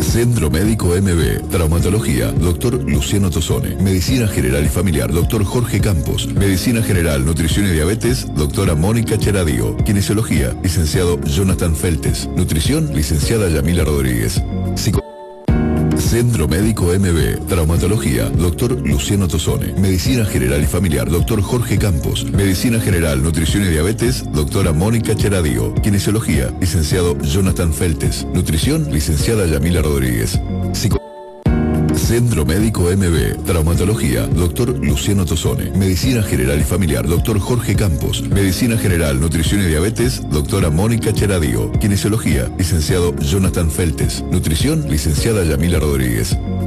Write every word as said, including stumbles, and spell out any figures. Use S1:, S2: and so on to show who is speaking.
S1: Centro Médico M B, Traumatología, doctor Luciano Tosone. Medicina General y Familiar, doctor Jorge Campos. Medicina General, Nutrición y Diabetes, doctora Mónica Cheradio. Kinesiología, licenciado Jonathan Feltes. Nutrición, licenciada Yamila Rodríguez. Psico Centro Médico M B, Traumatología, doctor Luciano Tosone. Medicina General y Familiar, doctor Jorge Campos. Medicina General, Nutrición y Diabetes, doctora Mónica Cheradio. Kinesiología, licenciado Jonathan Feltes. Nutrición, licenciada Yamila Rodríguez. Psico Centro Médico M B, Traumatología, doctor Luciano Tosone. Medicina General y Familiar, doctor Jorge Campos. Medicina General, Nutrición y Diabetes, doctora Mónica Cheradio. Kinesiología, licenciado Jonathan Feltes. Nutrición, licenciada Yamila Rodríguez.